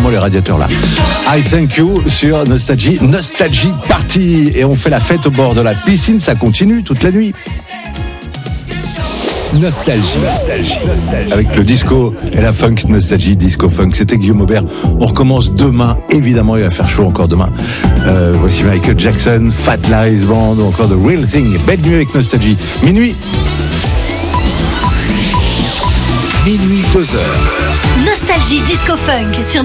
moment les radiateurs là. I Thank You sur Nostalgie Party. Et on fait la fête au bord de la piscine, ça continue toute la nuit. Nostalgie. Avec le disco et la funk, Nostalgie, disco funk. C'était Guillaume Aubert. On recommence demain. Évidemment, il va faire chaud encore demain. Voici Michael Jackson, Fat Larry's Band, ou encore The Real Thing. Belle nuit avec Nostalgie. Minuit, 2h. Nostalgie disco funk sur